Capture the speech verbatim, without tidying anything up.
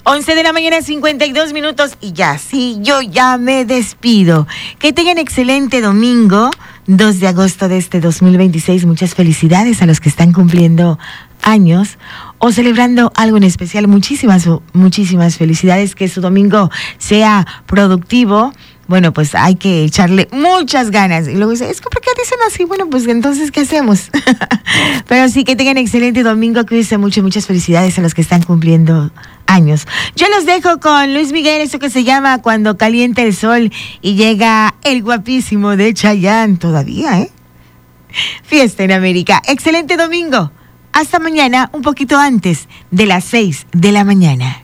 once de la mañana, cincuenta y dos minutos. Y ya, sí, yo ya me despido. Que tengan excelente domingo, dos de agosto de este dos mil veintiséis. Muchas felicidades a los que están cumpliendo años o celebrando algo en especial. Muchísimas, muchísimas felicidades. Que su domingo sea productivo. Bueno, pues hay que echarle muchas ganas. Y luego dice, es que ¿por qué dicen así? Bueno, pues entonces, ¿qué hacemos? Pero sí, que tengan excelente domingo. Cuídense mucho, muchas felicidades a los que están cumpliendo años. Yo los dejo con Luis Miguel, eso que se llama Cuando Calienta el Sol, y llega el guapísimo de Chayanne todavía, ¿eh? Fiesta en América. Excelente domingo. Hasta mañana, un poquito antes de las seis de la mañana.